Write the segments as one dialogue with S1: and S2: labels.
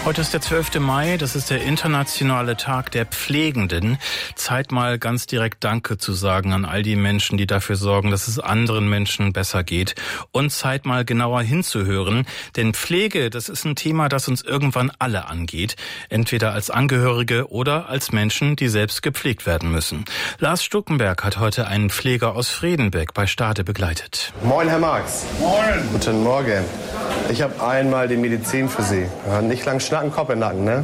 S1: Heute ist der 12. Mai, das ist der internationale Tag der Pflegenden. Zeit mal ganz direkt Danke zu sagen an all die Menschen, die dafür sorgen, dass es anderen Menschen besser geht. Und Zeit mal genauer hinzuhören, denn Pflege, das ist ein Thema, das uns irgendwann alle angeht. Entweder als Angehörige oder als Menschen, die selbst gepflegt werden müssen. Lars Stuckenberg hat heute einen Pfleger aus Fredenbeck bei Stade begleitet.
S2: Moin, Herr Marx.
S3: Moin.
S2: Guten Morgen. Ich habe einmal die Medizin für Sie. Ja, nicht lang schnacken, Kopf in den Nacken, ne?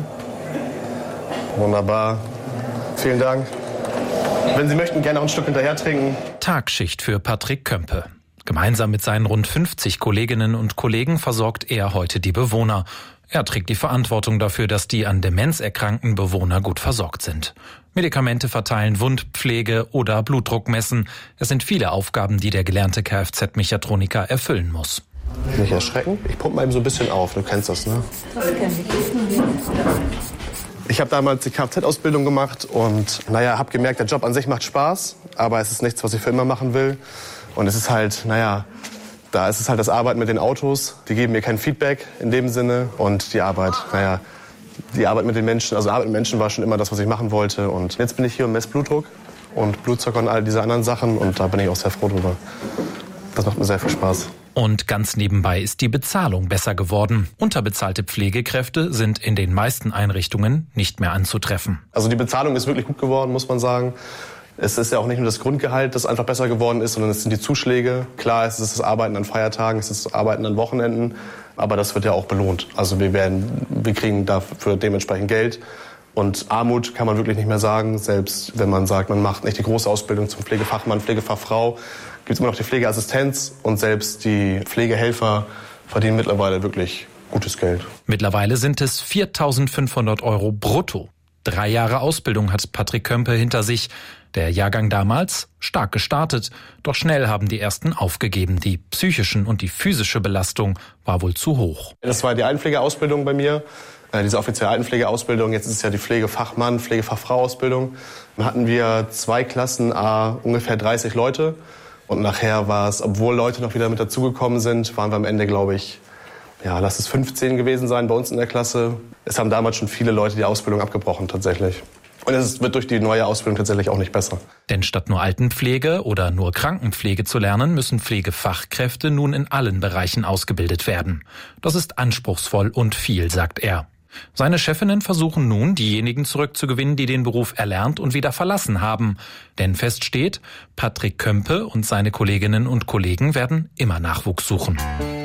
S2: Wunderbar. Vielen Dank. Wenn Sie möchten, gerne noch ein Stück hinterher trinken.
S4: Tagschicht für Patrick Kömpe. Gemeinsam mit seinen rund 50 Kolleginnen und Kollegen versorgt er heute die Bewohner. Er trägt die Verantwortung dafür, dass die an Demenz erkrankten Bewohner gut versorgt sind. Medikamente verteilen, Wundpflege oder Blutdruck messen. Es sind viele Aufgaben, die der gelernte Kfz-Mechatroniker erfüllen muss.
S2: Nicht erschrecken. Ich pumpe mal eben so ein bisschen auf. Du kennst das, ne?
S5: Das kenn ich.
S2: Ich habe damals die Kfz-Ausbildung gemacht und habe gemerkt, der Job an sich macht Spaß, aber es ist nichts, was ich für immer machen will. Und es ist halt, da ist es halt das Arbeiten mit den Autos. Die geben mir kein Feedback in dem Sinne. Und die Arbeit, die Arbeit mit den Menschen, also Arbeit mit Menschen war schon immer das, was ich machen wollte. Und jetzt bin ich hier und messe Blutdruck und Blutzucker und all diese anderen Sachen. Und da bin ich auch sehr froh drüber. Das macht mir sehr viel Spaß.
S4: Und ganz nebenbei ist die Bezahlung besser geworden. Unterbezahlte Pflegekräfte sind in den meisten Einrichtungen nicht mehr anzutreffen.
S2: Also die Bezahlung ist wirklich gut geworden, muss man sagen. Es ist ja auch nicht nur das Grundgehalt, das einfach besser geworden ist, sondern es sind die Zuschläge. Klar, es ist das Arbeiten an Feiertagen, es ist das Arbeiten an Wochenenden, aber das wird ja auch belohnt. Also wir kriegen dafür dementsprechend Geld. Und Armut kann man wirklich nicht mehr sagen. Selbst wenn man sagt, man macht nicht die große Ausbildung zum Pflegefachmann, Pflegefachfrau, gibt es immer noch die Pflegeassistenz und selbst die Pflegehelfer verdienen mittlerweile wirklich gutes Geld.
S4: Mittlerweile sind es 4.500 € brutto. 3 Jahre Ausbildung hat Patrick Kömpe hinter sich. Der Jahrgang damals stark gestartet, doch schnell haben die ersten aufgegeben. Die psychischen und die physische Belastung war wohl zu hoch.
S2: Das war die Altenpflegeausbildung bei mir, diese offizielle Altenpflegeausbildung. Jetzt ist es ja die Pflegefachmann, Pflegefachfrau-Ausbildung. Dann hatten wir 2 Klassen, ungefähr 30 Leute. Und nachher war es, obwohl Leute noch wieder mit dazugekommen sind, waren wir am Ende, glaube ich, lass es 15 gewesen sein bei uns in der Klasse. Es haben damals schon viele Leute die Ausbildung abgebrochen tatsächlich. Und es wird durch die neue Ausbildung tatsächlich auch nicht besser.
S4: Denn statt nur Altenpflege oder nur Krankenpflege zu lernen, müssen Pflegefachkräfte nun in allen Bereichen ausgebildet werden. Das ist anspruchsvoll und viel, sagt er. Seine Chefinnen versuchen nun, diejenigen zurückzugewinnen, die den Beruf erlernt und wieder verlassen haben. Denn fest steht, Patrick Kömpe und seine Kolleginnen und Kollegen werden immer Nachwuchs suchen.